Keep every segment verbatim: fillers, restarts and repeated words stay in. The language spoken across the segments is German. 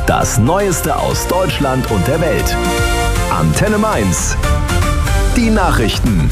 Das Neueste aus Deutschland und der Welt. Antenne Mainz. Die Nachrichten.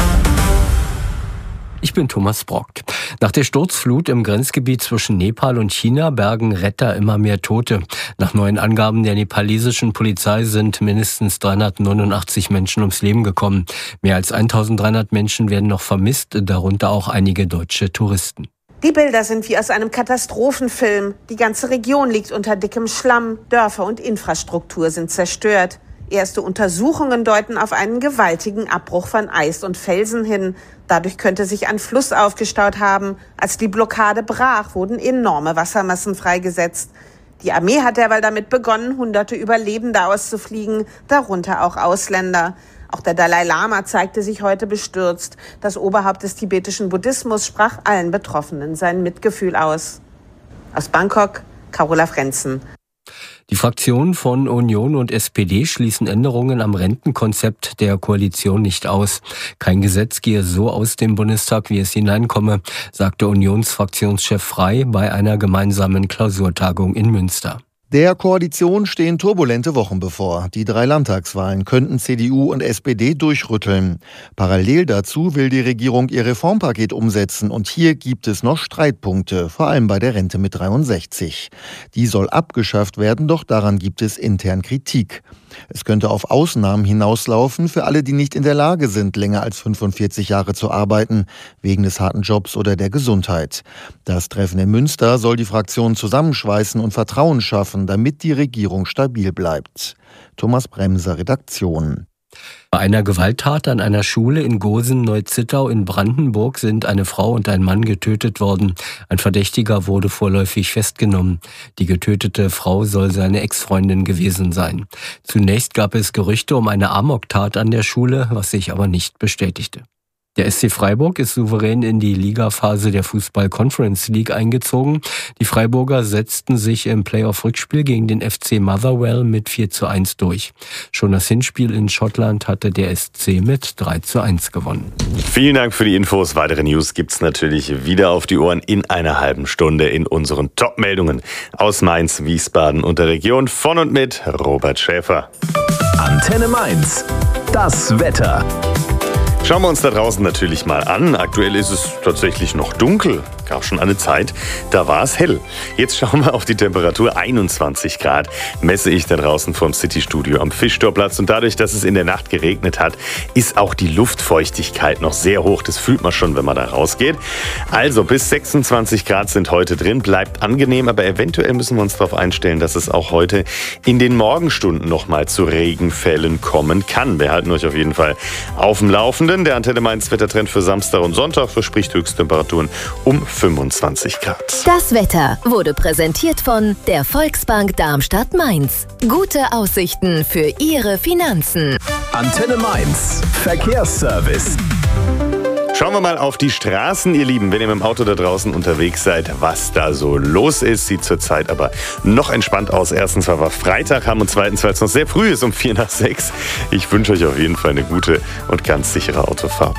Ich bin Thomas Brock. Nach der Sturzflut im Grenzgebiet zwischen Nepal und China bergen Retter immer mehr Tote. Nach neuen Angaben der nepalesischen Polizei sind mindestens dreihundertneunundachtzig Menschen ums Leben gekommen. Mehr als eintausenddreihundert Menschen werden noch vermisst, darunter auch einige deutsche Touristen. Die Bilder sind wie aus einem Katastrophenfilm. Die ganze Region liegt unter dickem Schlamm. Dörfer und Infrastruktur sind zerstört. Erste Untersuchungen deuten auf einen gewaltigen Abbruch von Eis und Felsen hin. Dadurch könnte sich ein Fluss aufgestaut haben. Als die Blockade brach, wurden enorme Wassermassen freigesetzt. Die Armee hat derweil damit begonnen, hunderte Überlebende auszufliegen, darunter auch Ausländer. Auch der Dalai Lama zeigte sich heute bestürzt. Das Oberhaupt des tibetischen Buddhismus sprach allen Betroffenen sein Mitgefühl aus. Aus Bangkok, Carola Frenzen. Die Fraktionen von Union und S P D schließen Änderungen am Rentenkonzept der Koalition nicht aus. Kein Gesetz gehe so aus dem Bundestag, wie es hineinkomme, sagte Unionsfraktionschef Frey bei einer gemeinsamen Klausurtagung in Münster. Der Koalition stehen turbulente Wochen bevor. Die drei Landtagswahlen könnten C D U und S P D durchrütteln. Parallel dazu will die Regierung ihr Reformpaket umsetzen und hier gibt es noch Streitpunkte, vor allem bei der Rente mit dreiundsechzig. Die soll abgeschafft werden, doch daran gibt es intern Kritik. Es könnte auf Ausnahmen hinauslaufen für alle, die nicht in der Lage sind, länger als fünfundvierzig Jahre zu arbeiten, wegen des harten Jobs oder der Gesundheit. Das Treffen in Münster soll die Fraktionen zusammenschweißen und Vertrauen schaffen, damit die Regierung stabil bleibt. Thomas Bremser, Redaktion. Bei einer Gewalttat an einer Schule in Gosen-Neuzittau in Brandenburg sind eine Frau und ein Mann getötet worden. Ein Verdächtiger wurde vorläufig festgenommen. Die getötete Frau soll seine Ex-Freundin gewesen sein. Zunächst gab es Gerüchte um eine Amoktat an der Schule, was sich aber nicht bestätigte. Der S C Freiburg ist souverän in die Ligaphase der Fußball-Conference League eingezogen. Die Freiburger setzten sich im Playoff-Rückspiel gegen den F C Motherwell mit vier zu eins durch. Schon das Hinspiel in Schottland hatte der S C mit drei zu eins gewonnen. Vielen Dank für die Infos. Weitere News gibt's natürlich wieder auf die Ohren in einer halben Stunde in unseren Top-Meldungen aus Mainz, Wiesbaden und der Region von und mit Robert Schäfer. Antenne Mainz. Das Wetter. Schauen wir uns da draußen natürlich mal an. Aktuell ist es tatsächlich noch dunkel. Gab schon eine Zeit, da war es hell. Jetzt schauen wir auf die Temperatur. einundzwanzig Grad messe ich da draußen vom City-Studio am Fischtorplatz. Und dadurch, dass es in der Nacht geregnet hat, ist auch die Luftfeuchtigkeit noch sehr hoch. Das fühlt man schon, wenn man da rausgeht. Also bis sechsundzwanzig Grad sind heute drin. Bleibt angenehm, aber eventuell müssen wir uns darauf einstellen, dass es auch heute in den Morgenstunden noch mal zu Regenfällen kommen kann. Wir halten euch auf jeden Fall auf dem Laufenden. Der Antenne Mainz Wettertrend für Samstag und Sonntag verspricht Höchsttemperaturen um fünfundzwanzig Grad. Das Wetter wurde präsentiert von der Volksbank Darmstadt-Mainz. Gute Aussichten für Ihre Finanzen. Antenne Mainz. Verkehrsservice. Schauen wir mal auf die Straßen, ihr Lieben. Wenn ihr mit dem Auto da draußen unterwegs seid, was da so los ist, sieht zurzeit aber noch entspannt aus. Erstens, weil wir Freitag haben und zweitens, weil es noch sehr früh ist, um vier nach sechs. Ich wünsche euch auf jeden Fall eine gute und ganz sichere Autofahrt.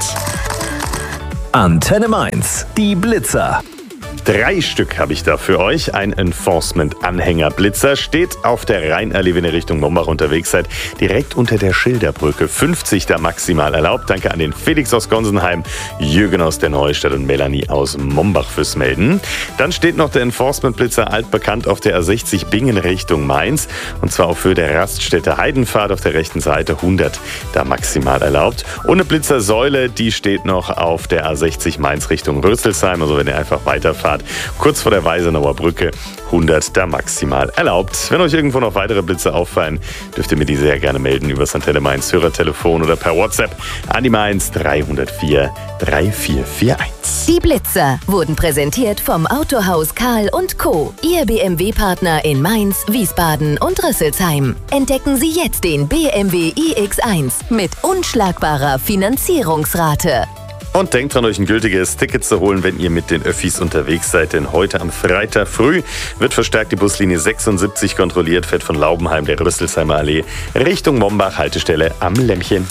Antenne Mainz. Die Blitzer. Drei Stück habe ich da für euch. Ein Enforcement-Anhänger-Blitzer steht auf der Rheinallee, wenn ihr Richtung Mombach unterwegs seid, direkt unter der Schilderbrücke. fünfzig da maximal erlaubt. Danke an den Felix aus Gonsenheim, Jürgen aus der Neustadt und Melanie aus Mombach fürs Melden. Dann steht noch der Enforcement-Blitzer altbekannt auf der A sechzig Bingen Richtung Mainz. Und zwar auf Höhe der Raststätte Heidenfahrt auf der rechten Seite hundert da maximal erlaubt. Und eine Blitzersäule, die steht noch auf der A sechzig Mainz Richtung Rüsselsheim. Also wenn ihr einfach weiterfahrt, kurz vor der Weisenauer Brücke, hundert da maximal erlaubt. Wenn euch irgendwo noch weitere Blitze auffallen, dürft ihr mir die sehr gerne melden über das Antenne Mainz Hörertelefon oder per WhatsApp an die Mainz drei null vier drei vier vier eins. Die Blitzer wurden präsentiert vom Autohaus Karl und Co., Ihr B M W-Partner in Mainz, Wiesbaden und Rüsselsheim. Entdecken Sie jetzt den B M W i X eins mit unschlagbarer Finanzierungsrate. Und denkt dran, euch ein gültiges Ticket zu holen, wenn ihr mit den Öffis unterwegs seid. Denn heute am Freitag früh wird verstärkt die Buslinie sechsundsiebzig kontrolliert, fährt von Laubenheim der Rüsselsheimer Allee Richtung Mombach, Haltestelle am Lämmchen.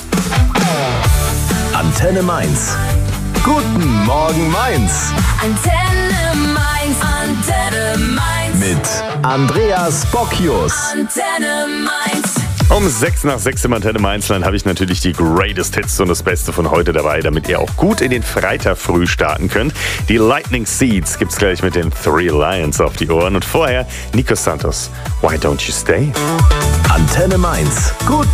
Antenne Mainz. Guten Morgen Mainz. Antenne Mainz, Antenne Mainz. mit Andreas Bocchius. Antenne Mainz. Um sechs nach sechs im Antenne Mainzland habe ich natürlich die Greatest Hits und das Beste von heute dabei, damit ihr auch gut in den Freitag früh starten könnt. Die Lightning Seeds gibt's gleich mit den Three Lions auf die Ohren und vorher Nico Santos, Why Don't You Stay? Antenne Mainz. Gut